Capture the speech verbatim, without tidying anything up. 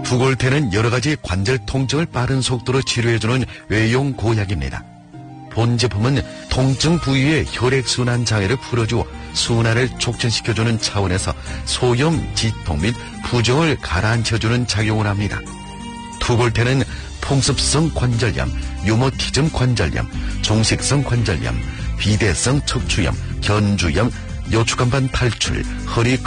투골테는 여러가지 관절 통증을 빠른 속도로 치료해주는 외용 고약입니다. 본 제품은 통증 부위의 혈액순환 장애를 풀어주어 순환을 촉진시켜주는 차원에서 소염, 지통 및 부종을 가라앉혀주는 작용을 합니다. 투골테는 풍습성 관절염, 유모티즘 관절염, 종식성 관절염, 비대성 척추염, 견주염, 요추간반 탈출, 허리